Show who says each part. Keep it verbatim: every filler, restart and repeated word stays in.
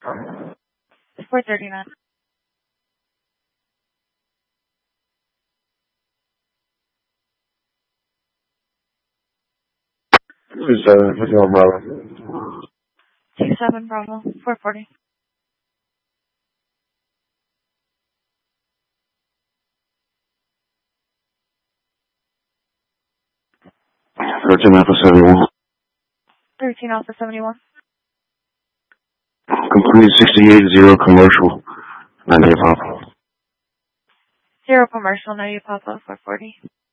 Speaker 1: four thirty-nine.
Speaker 2: Who's uh, what's your Bravo?
Speaker 1: two seven Bravo, four forty.
Speaker 2: thirteen Alpha seventy-one.
Speaker 1: thirteen Alpha seventy-one.
Speaker 2: Complete sixty-eight zero commercial. ninety Papa.
Speaker 1: Zero commercial, ninety Papa, four forty.